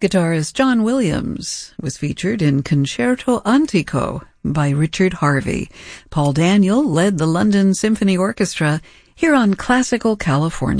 Guitarist John Williams was featured in Concerto Antico by Richard Harvey. Paul Daniel led the London Symphony Orchestra here on Classical California.